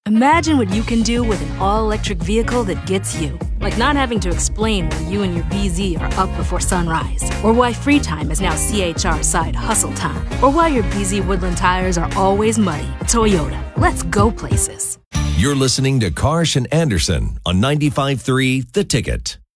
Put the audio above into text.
Imagine what you can do with an all-electric vehicle that gets you. Like not having to explain why you and your BZ are up before sunrise. Or why free time is now CHR side hustle time. Or why your BZ Woodland tires are always muddy. Toyota, let's go places. You're listening to Karsh and Anderson on 95.3 The Ticket.